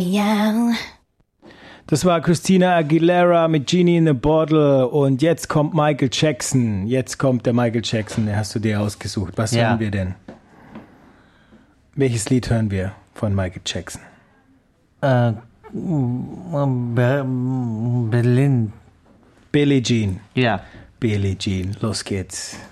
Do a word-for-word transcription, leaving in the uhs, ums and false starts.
Ja. Das war Christina Aguilera mit Genie in a Bottle und jetzt kommt Michael Jackson. Jetzt kommt der Michael Jackson, den hast du dir ausgesucht. Was Ja. hören wir denn? Welches Lied hören wir von Michael Jackson? Äh, Be- Berlin. Billie Jean. Ja. Billie Jean, los geht's.